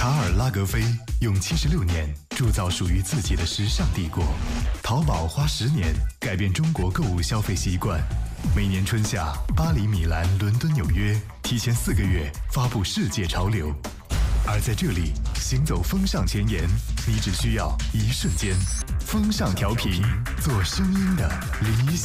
卡尔拉格菲用76年铸造属于自己的时尚帝国，淘宝花10年改变中国购物消费习惯。每年春夏，巴黎、米兰、伦敦、纽约提前4个月发布世界潮流，而在这里行走风尚前沿，你只需要一瞬间。风尚调频，做声音的理想。